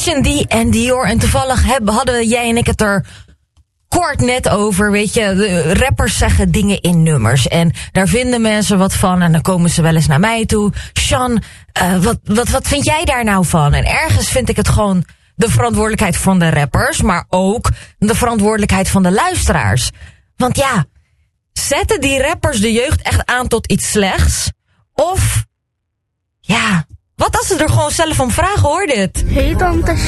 Christian D en Dior. En toevallig hadden jij en ik het er kort net over. Weet je, de rappers zeggen dingen in nummers. En daar vinden mensen wat van. En dan komen ze wel eens naar mij toe. Sean, wat vind jij daar nou van? En ergens vind ik het gewoon de verantwoordelijkheid van de rappers. Maar ook de verantwoordelijkheid van de luisteraars. Want ja, zetten die rappers de jeugd echt aan tot iets slechts? Of, ja, wat als ze er gewoon zelf om vragen, hoor dit? Hey tante